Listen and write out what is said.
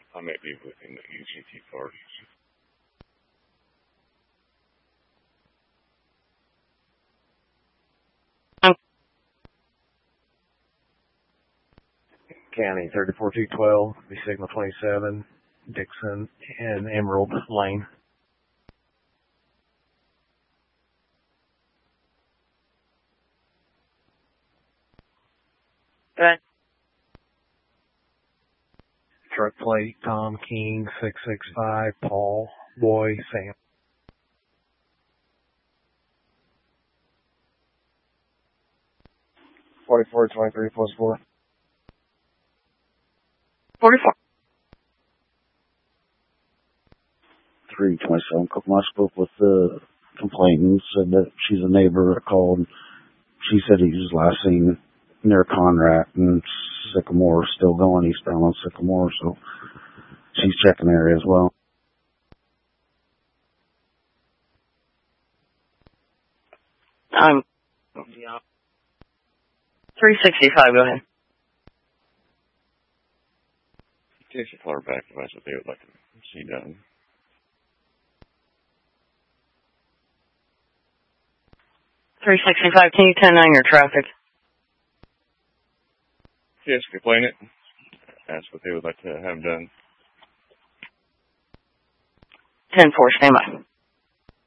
I may be within the UGT parties. County 34212, be Signal 27, Dixon, and Emerald Lane. Good. Truck plate, Tom King, 665, Paul, Boy, Sam. +4. 44. 327. I spoke with the complainant, said that she's a neighbor that called. She said he was last seen near Conrad and Sycamore, still going eastbound on Sycamore, so she's checking the area as well. Yeah. 365, go ahead. Take your car back if that's what they would like to see done. $365, can you 10-9 your traffic? Yes, complain it. That's what they would like to have done. 10-4, stand by.